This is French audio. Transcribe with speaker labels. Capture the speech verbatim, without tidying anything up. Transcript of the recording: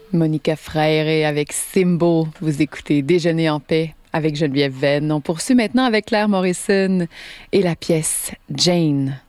Speaker 1: Monica Freire avec Simbo. Vous écoutez Déjeuner en paix avec Geneviève Venn. On poursuit maintenant avec Claire Morrison et la pièce Jane.